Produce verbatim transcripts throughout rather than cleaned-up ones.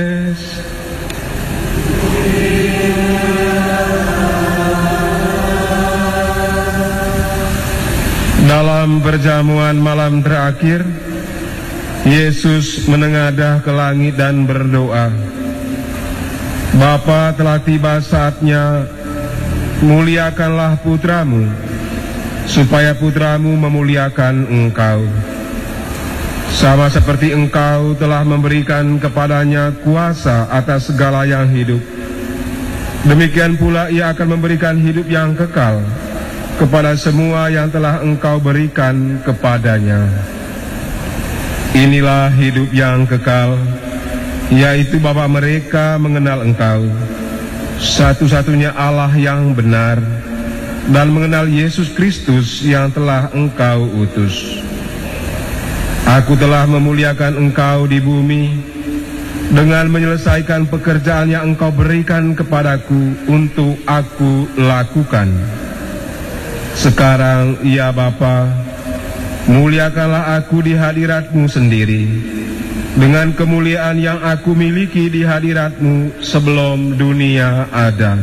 Dalam perjamuan malam terakhir, Yesus menengadah ke langit dan berdoa, "Bapa, telah tiba saatnya, muliakanlah putramu, supaya putramu memuliakan engkau. Sama seperti engkau telah memberikan kepadanya kuasa atas segala yang hidup, demikian pula ia akan memberikan hidup yang kekal kepada semua yang telah engkau berikan kepadanya. Inilah hidup yang kekal, yaitu bahwa mereka mengenal engkau, satu-satunya Allah yang benar, dan mengenal Yesus Kristus yang telah engkau utus. Aku telah memuliakan engkau di bumi dengan menyelesaikan pekerjaan yang engkau berikan kepadaku untuk aku lakukan. Sekarang, ya Bapa, muliakanlah aku di hadirat-Mu sendiri, dengan kemuliaan yang aku miliki di hadirat-Mu sebelum dunia ada.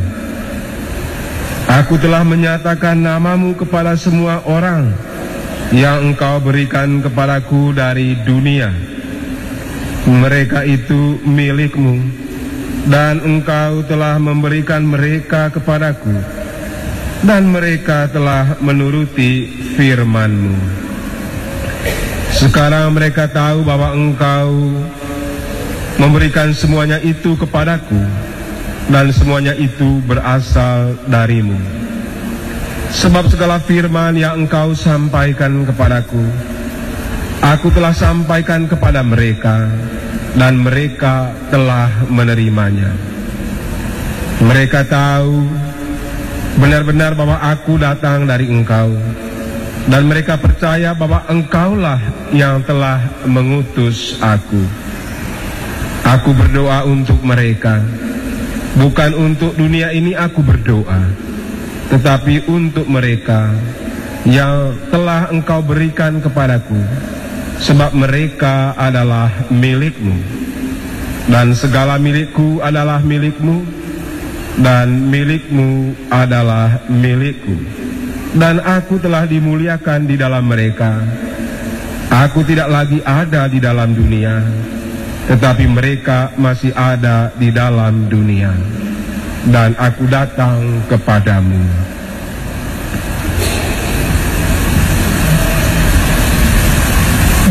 Aku telah menyatakan nama-Mu kepada semua orang yang engkau berikan kepadaku dari dunia. Mereka itu milik-Mu, dan engkau telah memberikan mereka kepadaku, dan mereka telah menuruti firman-Mu. Sekarang mereka tahu bahwa engkau memberikan semuanya itu kepadaku, dan semuanya itu berasal dari-Mu. Sebab segala firman yang engkau sampaikan kepadaku, aku telah sampaikan kepada mereka, dan mereka telah menerimanya. Mereka tahu benar-benar bahwa aku datang dari engkau, dan mereka percaya bahwa engkaulah yang telah mengutus aku. Aku berdoa untuk mereka, bukan untuk dunia ini aku berdoa, tetapi untuk mereka yang telah engkau berikan kepadaku, sebab mereka adalah milik-Mu, dan segala milikku adalah milik-Mu, dan milik-Mu adalah milikku, dan aku telah dimuliakan di dalam mereka. Aku tidak lagi ada di dalam dunia, tetapi mereka masih ada di dalam dunia, dan aku datang kepadamu.